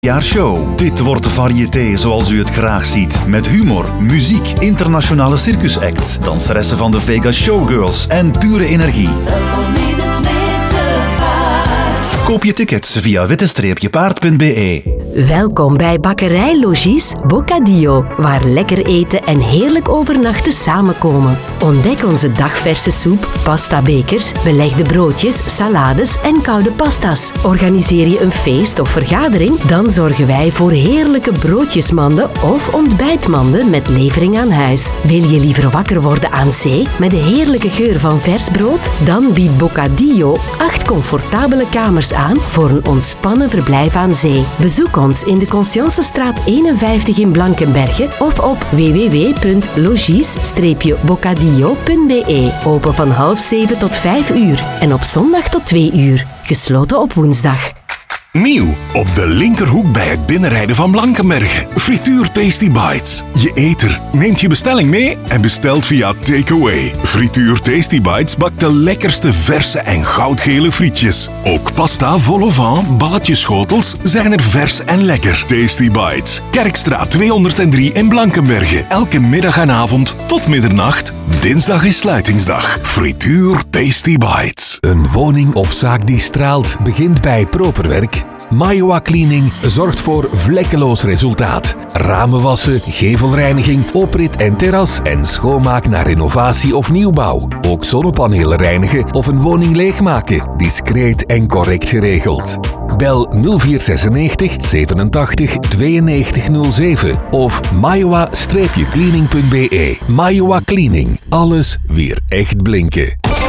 Show. Dit wordt de variété zoals u het graag ziet. Met humor, muziek, internationale circusacts, danseressen van de Vegas Showgirls en pure energie. Koop je tickets via witte-paard.be. Welkom bij Bakkerij Logis Bocadillo, waar lekker eten en heerlijk overnachten samenkomen. Ontdek onze dagverse soep, pastabekers, belegde broodjes, salades en koude pasta's. Organiseer je een feest of vergadering? Dan zorgen wij voor heerlijke broodjesmanden of ontbijtmanden met levering aan huis. Wil je liever wakker worden aan zee met de heerlijke geur van vers brood? Dan biedt Bocadillo 8 comfortabele kamers aan voor een ontspannen verblijf aan zee. Bezoek ons in de Consciencestraat 51 in Blankenberge of op www.logis-bocadillo.be. Open van 6:30 tot 5 uur en op zondag tot 2 uur. Gesloten op woensdag. Nieuw, op de linkerhoek bij het binnenrijden van Blankenberge. Frituur Tasty Bites. Je eter neemt je bestelling mee en bestelt via Takeaway. Frituur Tasty Bites bakt de lekkerste verse en goudgele frietjes. Ook pasta vol au vent, balletjeschotels zijn er vers en lekker. Tasty Bites. Kerkstraat 203 in Blankenberge. Elke middag en avond tot middernacht. Dinsdag is sluitingsdag. Frituur Tasty Bites. Een woning of zaak die straalt begint bij properwerk. Maiwa Cleaning zorgt voor vlekkeloos resultaat. Ramen wassen, gevelreiniging, oprit en terras en schoonmaak naar renovatie of nieuwbouw. Ook zonnepanelen reinigen of een woning leegmaken. Discreet en correct geregeld. Bel 0496 87 9207 of maiwa-cleaning.be. Maiwa Cleaning. Alles weer echt blinken.